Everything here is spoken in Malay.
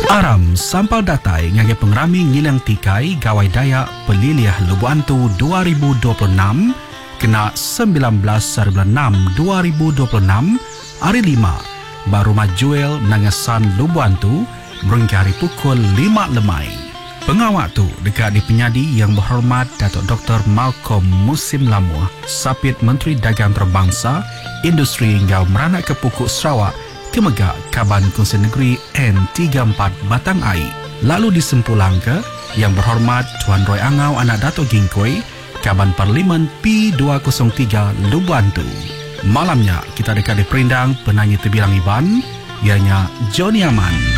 Aram sampal datai ngagi pengrami ngilang tikai gawai daya peliliah Lubu Antu 2026 kena 19/6/2026 hari 5 baru majuel nangasan Lubu Antu berhingga hari pukul 5 lemai. Pengawak tu dekat di penyadi yang berhormat Datuk Dr. Malcolm Musim Lamuh, Sapit Menteri Dagang Terbangsa, Industri hingga meranak ke Pokok Sarawak Kemegak Kaban Kongsi Negeri N34 Batang Air. Lalu disempulang ke yang berhormat Tuan Roy Angau anak Dato' Gingkoi Kaban Parlimen P203 Lubu Antu. Malamnya kita dekat di perindang penyanyi terbilang Iban ianya Johnny Aman.